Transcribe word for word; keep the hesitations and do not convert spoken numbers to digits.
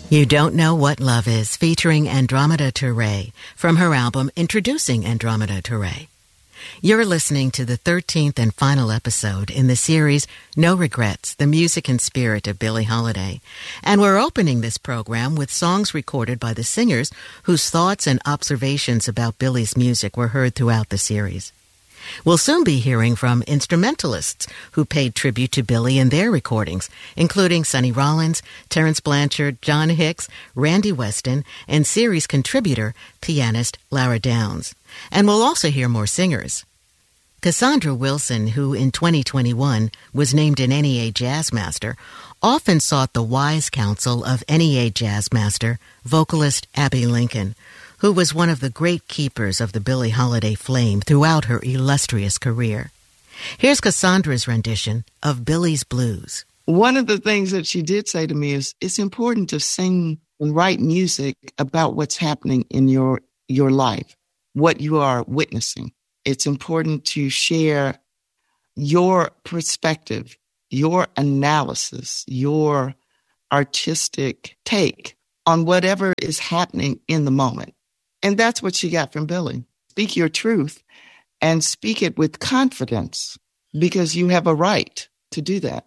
You Don't Know What Love Is, featuring Andromeda Touré from her album Introducing Andromeda Touré. You're listening to the thirteenth and final episode in the series No Regrets, the music and spirit of Billie Holiday. And we're opening this program with songs recorded by the singers whose thoughts and observations about Billie's music were heard throughout the series. We'll soon be hearing from instrumentalists who paid tribute to Billie in their recordings, including Sonny Rollins, Terence Blanchard, John Hicks, Randy Weston, and series contributor, pianist Lara Downs. And we'll also hear more singers. Cassandra Wilson, who in twenty twenty-one was named an N E A Jazz Master, often sought the wise counsel of N E A Jazz Master, vocalist Abbey Lincoln, who was one of the great keepers of the Billie Holiday flame throughout her illustrious career. Here's Cassandra's rendition of Billie's Blues. One of the things that she did say to me is, it's important to sing and write music about what's happening in your, your life, what you are witnessing. It's important to share your perspective, your analysis, your artistic take on whatever is happening in the moment. And that's what she got from Billie. Speak your truth and speak it with confidence because you have a right to do that.